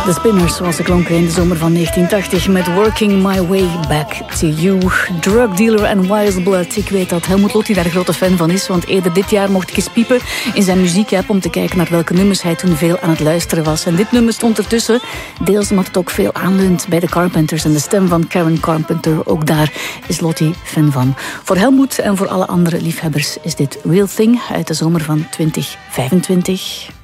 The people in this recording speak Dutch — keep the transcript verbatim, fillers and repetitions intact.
De Spinners, zoals ze klonken in de zomer van negentien tachtig... met Working My Way Back to You. Drug dealer en Wise Blood. Ik weet dat Helmut Lotti daar een grote fan van is... want eerder dit jaar mocht ik eens piepen in zijn muziekapp... om te kijken naar welke nummers hij toen veel aan het luisteren was. En dit nummer stond ertussen. Deels omdat het ook veel aanleunt bij de Carpenters... en de stem van Karen Carpenter. Ook daar is Lotti fan van. Voor Helmut en voor alle andere liefhebbers is dit Real Thing... uit de zomer van twintig vijfentwintig.